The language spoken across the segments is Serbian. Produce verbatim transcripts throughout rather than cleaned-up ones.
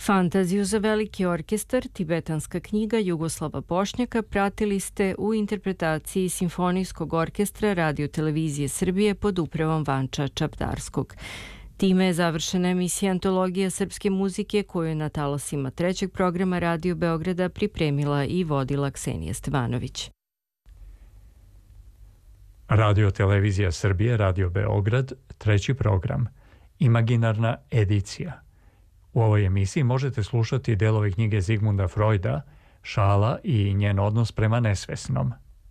Fantaziju za veliki orkestar, tibetanska knjiga Jugoslava Bošnjaka pratili ste u interpretaciji Simfonijskog orkestra Radio-televizije Srbije pod upravom Vanča Čabdarskog. Time je završena emisija Antologija srpske muzike koju je na talasima trećeg programa Radio Beograda pripremila i vodila Ksenija Stevanović. Radio-televizija Srbije, Radio Beograd, treći program, Imaginarna edicija. U ovoj emisiji možete slušati delove knjige Zigmunda Freuda, Šala i njen odnos prema nesvesnom.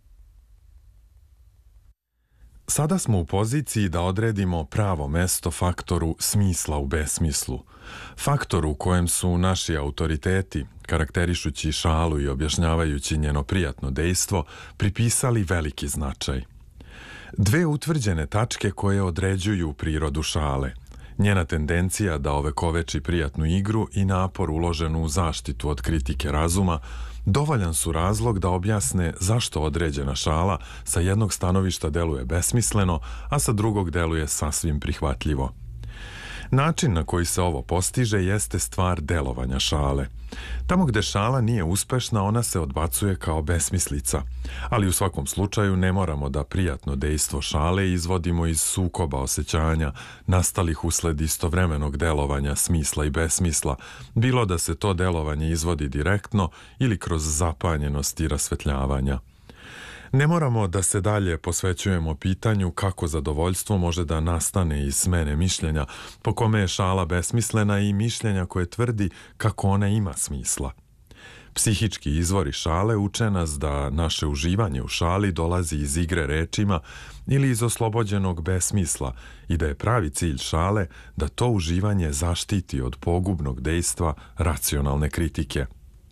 Sada smo u poziciji da odredimo pravo mesto faktoru smisla u besmislu. Faktoru u kojem su naši autoriteti, karakterišući šalu i objašnjavajući njeno prijatno dejstvo, pripisali veliki značaj. Dve utvrđene tačke koje određuju prirodu šale. Njena tendencija da ovekoveči prijatnu igru i napor uloženu u zaštitu od kritike razuma dovoljan su razlog da objasne zašto određena šala sa jednog stanovišta deluje besmisleno, a sa drugog deluje sasvim prihvatljivo. Način na koji se ovo postiže jeste stvar delovanja šale. Tamo gde šala nije uspešna, ona se odbacuje kao besmislica, ali u svakom slučaju ne moramo da prijatno dejstvo šale izvodimo iz sukoba osjećanja nastalih usled istovremenog delovanja smisla i besmisla, bilo da se to delovanje izvodi direktno ili kroz zapanjenost i rasvetljavanja. Ne moramo da se dalje posvećujemo pitanju kako zadovoljstvo može da nastane iz smene mišljenja po kome je šala besmislena i mišljenja koje tvrdi kako ona ima smisla. Psihički izvori šale uče nas da naše uživanje u šali dolazi iz igre rečima ili iz oslobođenog besmisla i da je pravi cilj šale da to uživanje zaštiti od pogubnog dejstva racionalne kritike.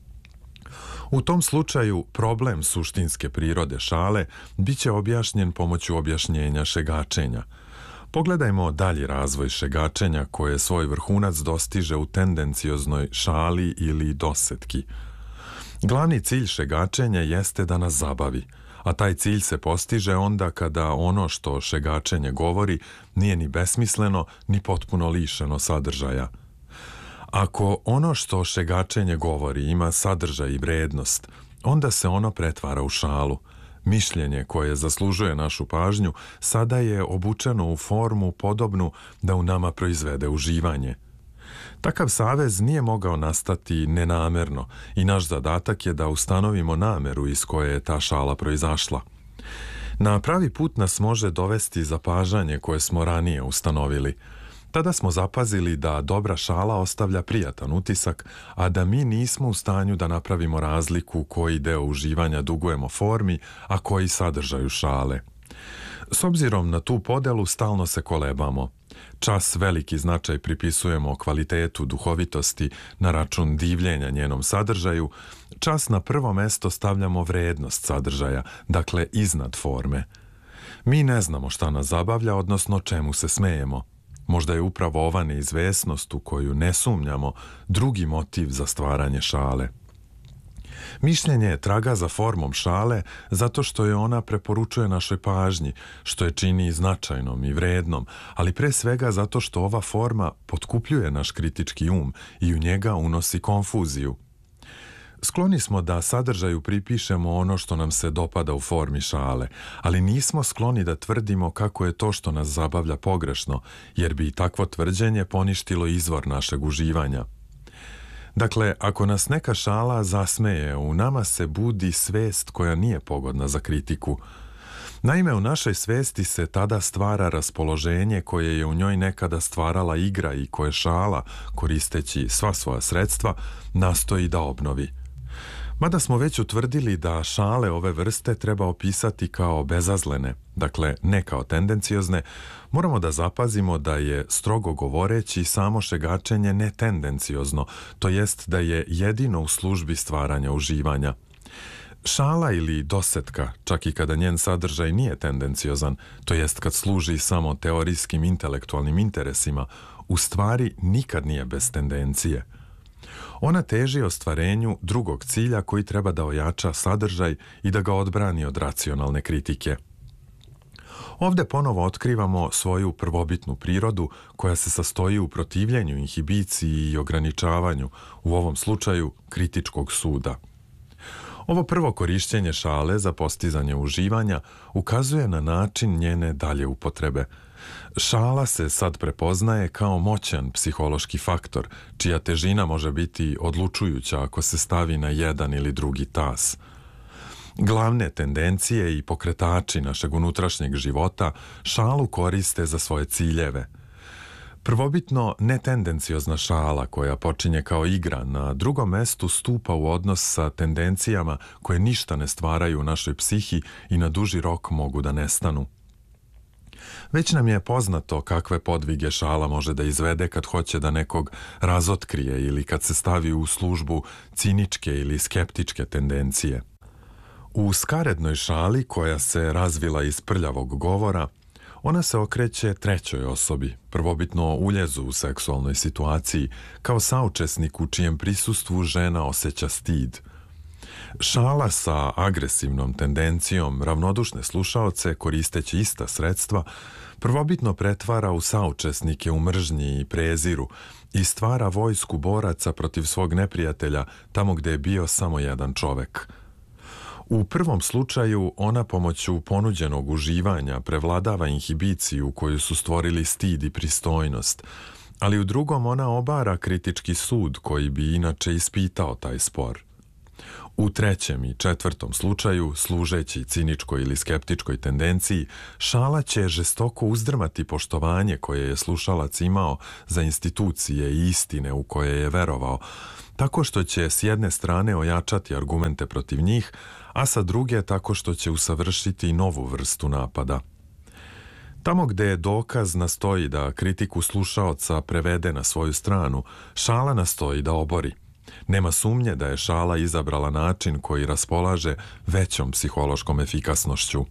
U tom slučaju problem suštinske prirode šale biće objašnjen pomoću objašnjenja šegačenja. Pogledajmo dalji razvoj šegačenja koje svoj vrhunac dostiže u tendencioznoj šali ili dosetki. Glavni cilj šegačenja jeste da nas zabavi, a taj cilj se postiže onda kada ono što šegačenje govori nije ni besmisleno ni potpuno lišeno sadržaja. Ako ono što šegačenje govori ima sadržaj i vrednost, onda se ono pretvara u šalu. Mišljenje koje zaslužuje našu pažnju sada je obučeno u formu podobnu da u nama proizvede uživanje. Takav savez nije mogao nastati nenamerno i naš zadatak je da ustanovimo nameru iz koje je ta šala proizašla. Na pravi put nas može dovesti zapažanje koje smo ranije ustanovili. Tada smo zapazili da dobra šala ostavlja prijatan utisak, a da mi nismo u stanju da napravimo razliku koji deo uživanja dugujemo formi, a koji sadržaju šale. S obzirom na tu podelu stalno se kolebamo. Čas veliki značaj pripisujemo kvalitetu duhovitosti na račun divljenja njenom sadržaju, čas na prvo mesto stavljamo vrednost sadržaja, dakle iznad forme. Mi ne znamo šta nas zabavlja, odnosno čemu se smejemo. Možda je upravo ova neizvesnost u koju ne sumnjamo drugi motiv za stvaranje šale. Mišljenje je traga za formom šale zato što je ona preporučuje našoj pažnji, što je čini značajnom i vrednom, ali pre svega zato što ova forma potkupljuje naš kritički um i u njega unosi konfuziju. Skloni smo da sadržaju pripišemo ono što nam se dopada u formi šale, ali nismo skloni da tvrdimo kako je to što nas zabavlja pogrešno, jer bi i takvo tvrđenje poništilo izvor našeg uživanja. Dakle, ako nas neka šala zasmeje, u nama se budi svest koja nije pogodna za kritiku. Naime, u našoj svesti se tada stvara raspoloženje koje je u njoj nekada stvarala igra i koje šala, koristeći sva svoja sredstva, nastoji da obnovi. Mada smo već utvrdili da šale ove vrste treba opisati kao bezazlene, dakle ne kao tendenciozne, moramo da zapazimo da je, strogo govoreći, samo šegačenje netendenciozno, to jest da je jedino u službi stvaranja uživanja. Šala ili dosetka, čak i kada njen sadržaj nije tendenciozan, to jest kad služi samo teorijskim intelektualnim interesima, u stvari nikad nije bez tendencije. Ona teži ostvarenju drugog cilja koji treba da ojača sadržaj i da ga odbrani od racionalne kritike. Ovde ponovo otkrivamo svoju prvobitnu prirodu koja se sastoji u protivljenju, inhibiciji i ograničavanju, u ovom slučaju kritičkog suda. Ovo prvo korišćenje šale za postizanje uživanja ukazuje na način njene dalje upotrebe. Šala se sad prepoznaje kao moćan psihološki faktor, čija težina može biti odlučujuća ako se stavi na jedan ili drugi tas. Glavne tendencije i pokretači našeg unutrašnjeg života šalu koriste za svoje ciljeve. Prvobitno netendenciozna šala koja počinje kao igra na drugom mestu stupa u odnos sa tendencijama koje ništa ne stvaraju u našoj psihi i na duži rok mogu da nestanu. Već nam je poznato kakve podvige šala može da izvede kad hoće da nekog razotkrije ili kad se stavi u službu ciničke ili skeptičke tendencije. U skarednoj šali koja se razvila iz prljavog govora, ona se okreće trećoj osobi, prvobitno uljezu u seksualnoj situaciji, kao saučesnik u čijem prisustvu žena osjeća stid. Šala sa agresivnom tendencijom ravnodušne slušaoce, koristeći ista sredstva, prvobitno pretvara u saučesnike u mržnji i preziru i stvara vojsku boraca protiv svog neprijatelja tamo gde je bio samo jedan čovek. U prvom slučaju ona pomoću ponuđenog uživanja prevladava inhibiciju koju su stvorili stid i pristojnost, ali u drugom ona obara kritički sud koji bi inače ispitao taj spor. U trećem i četvrtom slučaju, služeći ciničkoj ili skeptičkoj tendenciji, šala će žestoko uzdrmati poštovanje koje je slušalac imao za institucije i istine u koje je verovao, tako što će s jedne strane ojačati argumente protiv njih, a sa druge tako što će usavršiti novu vrstu napada. Tamo gde je dokaz nastoji da kritiku slušaoca prevede na svoju stranu, šala nastoji da obori. Nema sumnje da je šala izabrala način koji raspolaže većom psihološkom efikasnošću.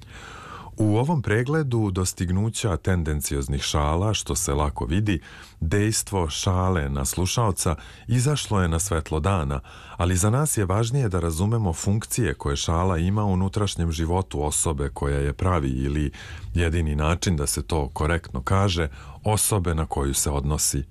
U ovom pregledu dostignuća tendencioznih šala, što se lako vidi, dejstvo šale na slušaoca izašlo je na svetlo dana, ali za nas je važnije da razumemo funkcije koje šala ima u unutrašnjem životu osobe koja je pravi ili, jedini način da se to korektno kaže, osobe na koju se odnosi.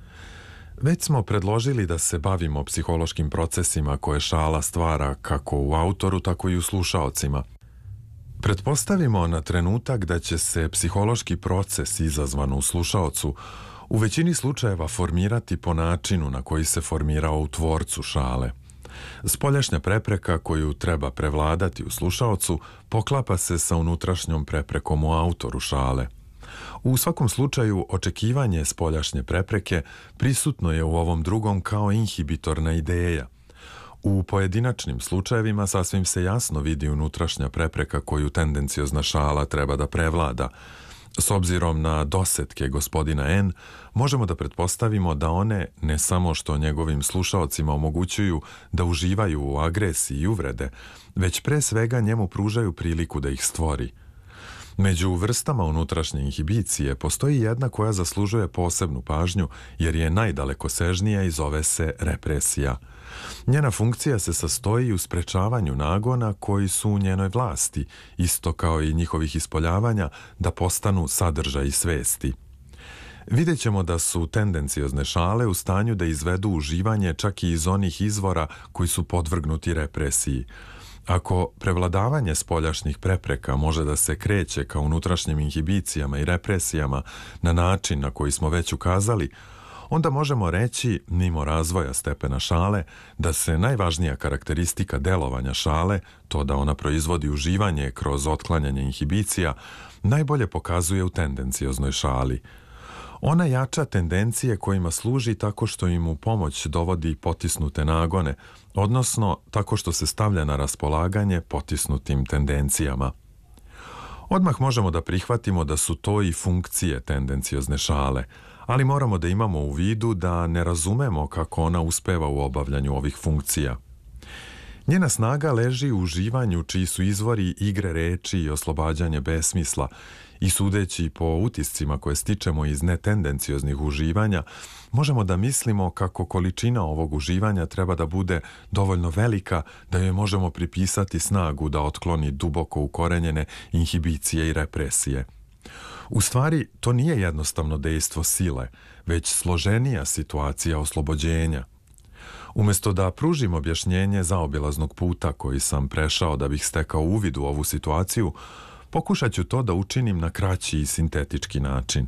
Već smo predložili da se bavimo psihološkim procesima koje šala stvara kako u autoru, tako i u slušaocima. Pretpostavimo na trenutak da će se psihološki proces izazvan u slušaocu u većini slučajeva formirati po načinu na koji se formirao u tvorcu šale. Spoljašnja prepreka koju treba prevladati u slušaocu poklapa se sa unutrašnjom preprekom u autoru šale. U svakom slučaju, očekivanje spoljašnje prepreke prisutno je u ovom drugom kao inhibitorna ideja. U pojedinačnim slučajevima sasvim se jasno vidi unutrašnja prepreka koju tendenciozna šala treba da prevlada. S obzirom na dosetke gospodina N, možemo da pretpostavimo da one ne samo što njegovim slušaocima omogućuju da uživaju u agresiji i uvrede, već pre svega njemu pružaju priliku da ih stvori. Među vrstama unutrašnje inhibicije postoji jedna koja zaslužuje posebnu pažnju jer je najdalekosežnija i zove se represija. Njena funkcija se sastoji u sprečavanju nagona koji su u njenoj vlasti, isto kao i njihovih ispoljavanja da postanu sadržaj svesti. Vidjet ćemo da su tendenciozne šale u stanju da izvedu uživanje čak i iz onih izvora koji su podvrgnuti represiji. Ako prevladavanje spoljašnjih prepreka može da se kreće ka unutrašnjim inhibicijama i represijama na način na koji smo već ukazali, onda možemo reći, mimo razvoja stepena šale, da se najvažnija karakteristika delovanja šale, to da ona proizvodi uživanje kroz otklanjanje inhibicija, najbolje pokazuje u tendencioznoj šali. Ona jača tendencije kojima služi tako što im u pomoć dovodi potisnute nagone, odnosno tako što se stavlja na raspolaganje potisnutim tendencijama. Odmah možemo da prihvatimo da su to i funkcije tendenciozne šale, ali moramo da imamo u vidu da ne razumemo kako ona uspeva u obavljanju ovih funkcija. Njena snaga leži u uživanju čiji su izvori igre reči i oslobađanje besmisla i sudeći po utiscima koje stičemo iz netendencioznih uživanja, možemo da mislimo kako količina ovog uživanja treba da bude dovoljno velika da joj možemo pripisati snagu da otkloni duboko ukorenjene inhibicije i represije. U stvari, to nije jednostavno dejstvo sile, već složenija situacija oslobođenja. Umjesto da pružim objašnjenje zaobilaznog puta koji sam prešao da bih stekao uvid u ovu situaciju, pokušat ću to da učinim na kraći i sintetički način.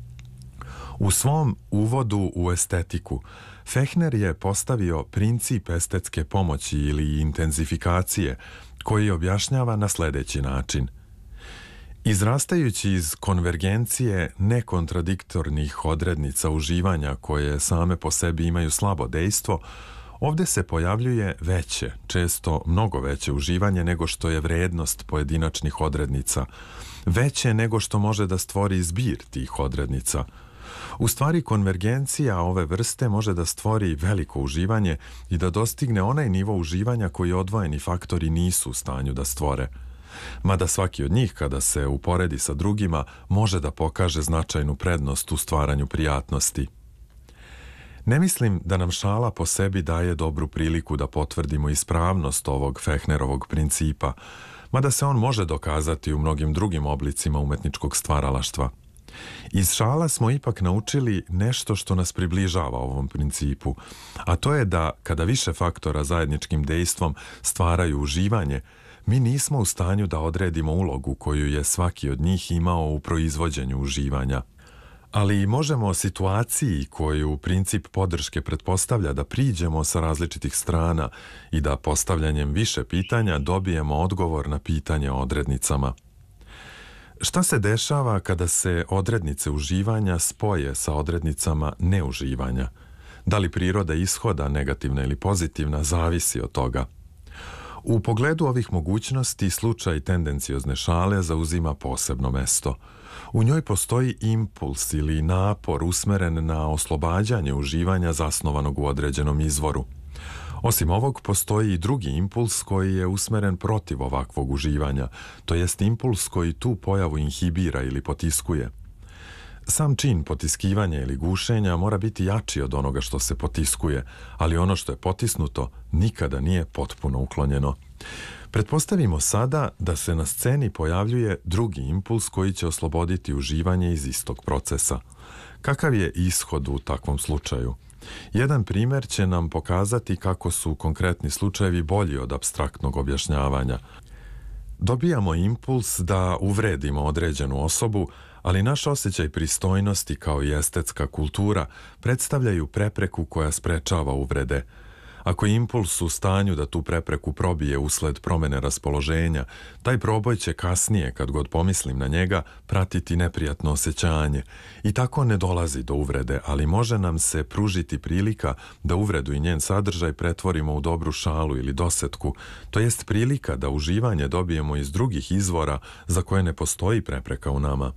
U svom uvodu u estetiku, Fechner je postavio princip estetske pomoći ili intenzifikacije, koji objašnjava na sljedeći način. Izrastajući iz konvergencije nekontradiktornih odrednica uživanja koje same po sebi imaju slabo dejstvo, ovdje se pojavljuje veće, često mnogo veće uživanje nego što je vrednost pojedinačnih odrednica, veće nego što može da stvori zbir tih odrednica. U stvari, konvergencija ove vrste može da stvori veliko uživanje i da dostigne onaj nivo uživanja koji odvojeni faktori nisu u stanju da stvore. Mada svaki od njih, kada se uporedi sa drugima, može da pokaže značajnu prednost u stvaranju prijatnosti. Ne mislim da nam šala po sebi daje dobru priliku da potvrdimo ispravnost ovog Fechnerovog principa, mada se on može dokazati u mnogim drugim oblicima umetničkog stvaralaštva. Iz šala smo ipak naučili nešto što nas približava ovom principu, a to je da kada više faktora zajedničkim dejstvom stvaraju uživanje, mi nismo u stanju da odredimo ulogu koju je svaki od njih imao u proizvođenju uživanja. Ali možemo situaciji koju princip podrške pretpostavlja da priđemo sa različitih strana i da postavljanjem više pitanja dobijemo odgovor na pitanje o odrednicama. Šta se dešava kada se odrednice uživanja spoje sa odrednicama neuživanja? Da li priroda ishoda, negativna ili pozitivna, zavisi od toga? U pogledu ovih mogućnosti, slučaj tendenciozne šale zauzima posebno mesto. U njoj postoji impuls ili napor usmeren na oslobađanje uživanja zasnovanog u određenom izvoru. Osim ovog, postoji i drugi impuls koji je usmeren protiv ovakvog uživanja, to jest impuls koji tu pojavu inhibira ili potiskuje. Sam čin potiskivanja ili gušenja mora biti jači od onoga što se potiskuje, ali ono što je potisnuto nikada nije potpuno uklonjeno. Pretpostavimo sada da se na sceni pojavljuje drugi impuls koji će osloboditi uživanje iz istog procesa. Kakav je ishod u takvom slučaju? Jedan primjer će nam pokazati kako su konkretni slučajevi bolji od apstraktnog objašnjavanja. Dobijamo impuls da uvredimo određenu osobu, ali naš osjećaj pristojnosti kao i estetska kultura predstavljaju prepreku koja sprečava uvrede. Ako je impuls u stanju da tu prepreku probije usled promene raspoloženja, taj proboj će kasnije, kad god pomislim na njega, pratiti neprijatno osjećanje. I tako ne dolazi do uvrede, ali može nam se pružiti prilika da uvredu i njen sadržaj pretvorimo u dobru šalu ili dosetku, to jest prilika da uživanje dobijemo iz drugih izvora za koje ne postoji prepreka u nama.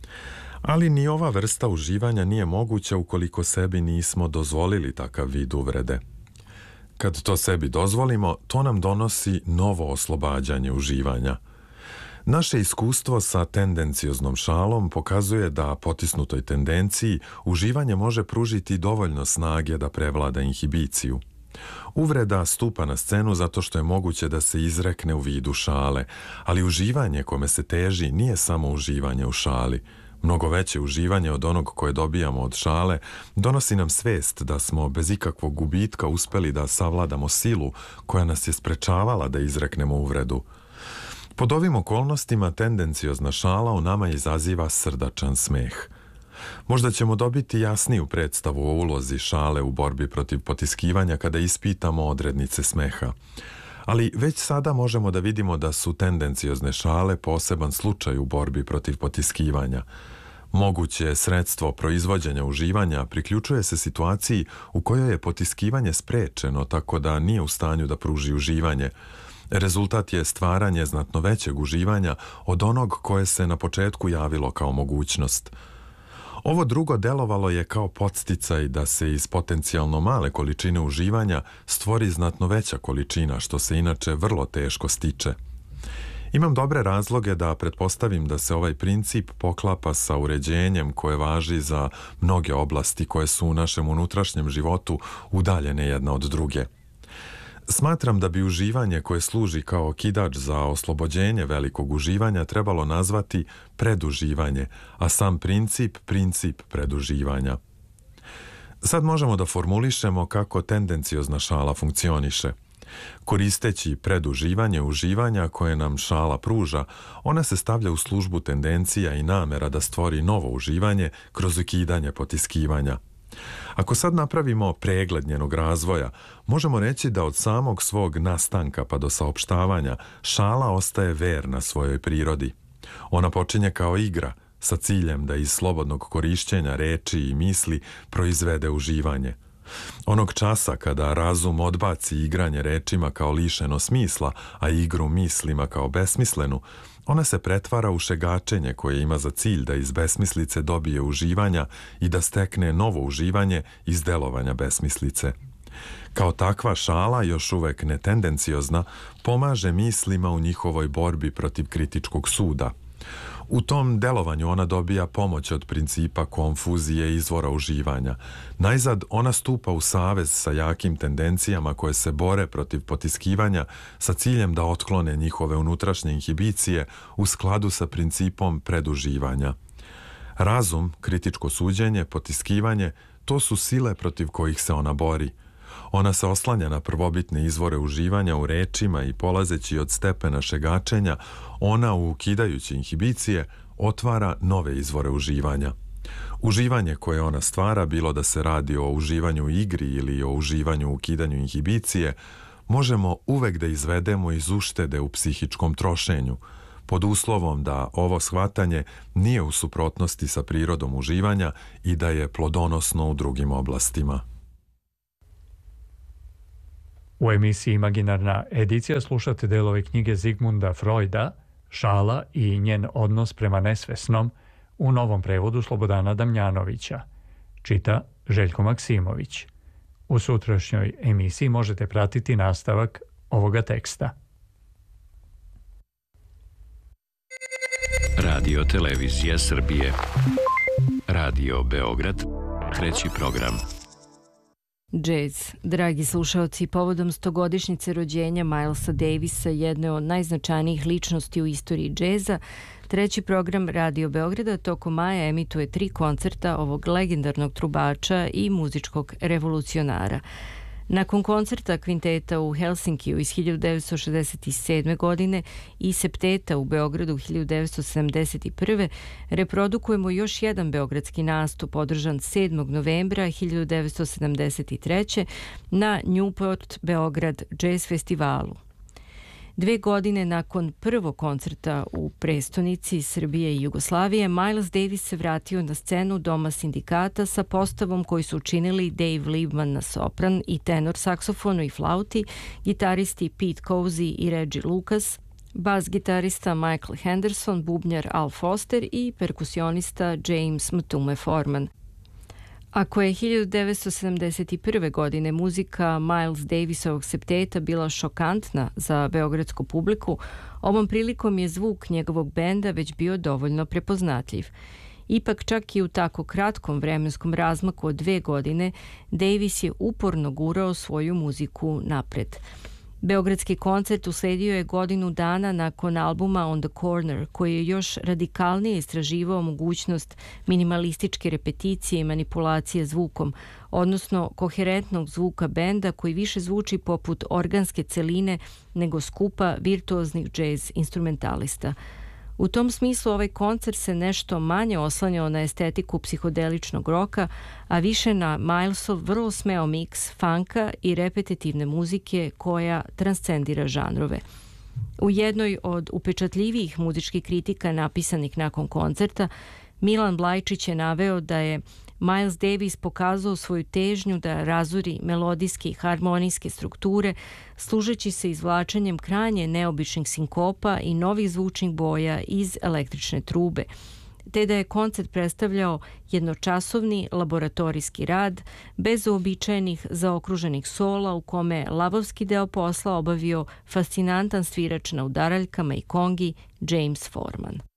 Ali ni ova vrsta uživanja nije moguća ukoliko sebi nismo dozvolili takav vid uvrede. Kad to sebi dozvolimo, to nam donosi novo oslobađanje uživanja. Naše iskustvo sa tendencioznom šalom pokazuje da potisnutoj tendenciji uživanje može pružiti dovoljno snage da prevlada inhibiciju. Uvreda stupa na scenu zato što je moguće da se izrekne u vidu šale, ali uživanje kome se teži nije samo uživanje u šali. Mnogo veće uživanje od onog koje dobijamo od šale donosi nam svest da smo bez ikakvog gubitka uspeli da savladamo silu koja nas je sprečavala da izreknemo uvredu. Pod ovim okolnostima tendenciozna šala u nama izaziva srdačan smeh. Možda ćemo dobiti jasniju predstavu o ulozi šale u borbi protiv potiskivanja kada ispitamo odrednice smeha. Ali već sada možemo da vidimo da su tendenciozne šale poseban slučaj u borbi protiv potiskivanja. Moguće sredstvo proizvođenja uživanja priključuje se situaciji u kojoj je potiskivanje sprečeno tako da nije u stanju da pruži uživanje. Rezultat je stvaranje znatno većeg uživanja od onog koje se na početku javilo kao mogućnost. Ovo drugo delovalo je kao podsticaj da se iz potencijalno male količine uživanja stvori znatno veća količina, što se inače vrlo teško stiče. Imam dobre razloge da pretpostavim da se ovaj princip poklapa sa uređenjem koje važi za mnoge oblasti koje su u našem unutrašnjem životu udaljene jedna od druge. Smatram da bi uživanje koje služi kao okidač za oslobođenje velikog uživanja trebalo nazvati preduživanje, a sam princip princip preduživanja. Sad možemo da formulišemo kako tendenciozna šala funkcioniše. Koristeći preduživanje uživanja koje nam šala pruža, ona se stavlja u službu tendencija i namera da stvori novo uživanje kroz ukidanje potiskivanja. Ako sad napravimo pregled njenog razvoja, možemo reći da od samog svog nastanka pa do saopštavanja šala ostaje verna svojoj prirodi. Ona počinje kao igra, sa ciljem da iz slobodnog korišćenja reči i misli proizvede uživanje. Onog časa kada razum odbaci igranje rečima kao lišeno smisla, a igru mislima kao besmislenu, ona se pretvara u šegačenje koje ima za cilj da iz besmislice dobije uživanja i da stekne novo uživanje iz delovanja besmislice. Kao takva šala, još uvek netendenciozna, pomaže mislima u njihovoj borbi protiv kritičkog suda. U tom delovanju ona dobija pomoć od principa konfuzije izvora uživanja. Najzad ona stupa u savez sa jakim tendencijama koje se bore protiv potiskivanja sa ciljem da otklone njihove unutrašnje inhibicije u skladu sa principom preduživanja. Razum, kritičko suđenje, potiskivanje, to su sile protiv kojih se ona bori. Ona se oslanja na prvobitne izvore uživanja u rečima i polazeći od stepena šegačenja, ona ukidajući inhibicije otvara nove izvore uživanja. Uživanje koje ona stvara, bilo da se radi o uživanju u igri ili o uživanju u ukidanju inhibicije, možemo uvek da izvedemo iz uštede u psihičkom trošenju, pod uslovom da ovo shvatanje nije u suprotnosti sa prirodom uživanja i da je plodonosno u drugim oblastima. U emisiji Imaginarna edicija slušate delove knjige Zigmunda Freuda, Šala i njen odnos prema nesvesnom, u novom prevodu Slobodana Damjanovića. Čita Željko Maksimović. U sutrašnjoj emisiji možete pratiti nastavak ovoga teksta. Radio Televizija Srbije. Radio Beograd. Treći program. Džez. Dragi slušaoci, povodom stogodišnjice rođenja Milesa Davisa, jedne od najznačajnijih ličnosti u istoriji džeza, treći program Radio Beograda tokom maja emituje tri koncerta ovog legendarnog trubača i muzičkog revolucionara. Nakon koncerta kvinteta u Helsinkiju iz hiljadu devetsto šezdeset sedme. godine i septeta u Beogradu hiljadu devetsto sedamdeset prve. reprodukujemo još jedan beogradski nastup održan sedmog novembra hiljadu devetsto sedamdeset treće. na Newport Beograd Jazz Festivalu. Dve godine nakon prvog koncerta u prestonici Srbije i Jugoslavije, Miles Davis se vratio na scenu Doma sindikata sa postavom koji su učinili Dave Liebman na sopran i tenor saksofonu i flauti, gitaristi Pete Cozy i Reggie Lucas, bas gitarista Michael Henderson, bubnjar Al Foster i perkusionista James Mtume Forman. Ako je hiljadu devetsto sedamdeset prve. godine muzika Miles Davisovog septeta bila šokantna za beogradsku publiku, ovom prilikom je zvuk njegovog benda već bio dovoljno prepoznatljiv. Ipak čak i u tako kratkom vremenskom razmaku od dve godine, Davis je uporno gurao svoju muziku napred. Beogradski koncert usledio je godinu dana nakon albuma On the Corner, koji je još radikalnije istraživao mogućnost minimalističke repeticije i manipulacije zvukom, odnosno koherentnog zvuka benda koji više zvuči poput organske celine nego skupa virtuoznih džez instrumentalista. U tom smislu ovaj koncert se nešto manje oslanjao na estetiku psihodeličnog roka, a više na Milesov vrlo smeo miks funka i repetitivne muzike koja transcendira žanrove. U jednoj od upečatljivijih muzičkih kritika napisanih nakon koncerta, Milan Blajčić je naveo da je Miles Davis pokazao svoju težnju da razuri melodijske i harmonijske strukture, služeći se izvlačenjem krajnje neobičnih sinkopa i novih zvučnih boja iz električne trube. te da je koncert predstavljao jednočasovni laboratorijski rad bez uobičajenih zaokruženih sola u kome lavovski deo posla obavio fascinantan svirač na udaraljkama i kongi James Foreman.